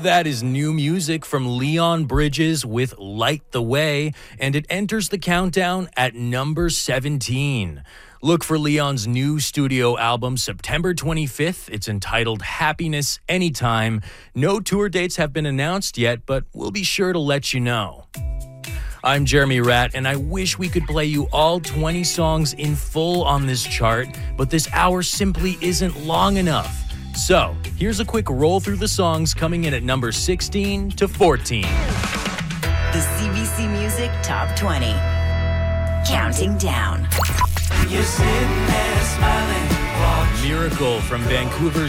That is new music from Leon Bridges with Light the Way, and it enters the countdown at number 17. Look for Leon's new studio album September 25th. It's entitled Happiness Anytime. No tour dates have been announced yet, but we'll be sure to let you know. I'm Jeremy Ratt, and I wish we could play you all 20 songs in full on this chart, but this hour simply isn't long enough. So, here's a quick roll through the songs coming in at number 16 to 14. The CBC Music Top 20. Counting down. You're sitting there smiling. Miracle from Vancouver's